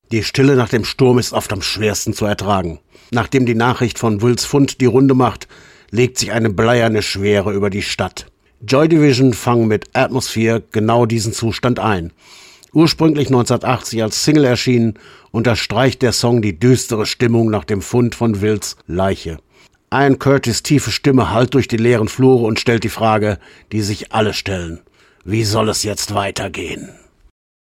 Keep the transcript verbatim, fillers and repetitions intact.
Die Stille nach dem Sturm ist oft am schwersten zu ertragen. Nachdem die Nachricht von Wills Fund die Runde macht, legt sich eine bleierne Schwere über die Stadt. Joy Division fangen mit Atmosphere genau diesen Zustand ein. Ursprünglich neunzehnhundertachtzig als Single erschienen, unterstreicht der Song die düstere Stimmung nach dem Fund von Wills Leiche. Ian Curtis' tiefe Stimme hallt durch die leeren Flure und stellt die Frage, die sich alle stellen: Wie soll es jetzt weitergehen?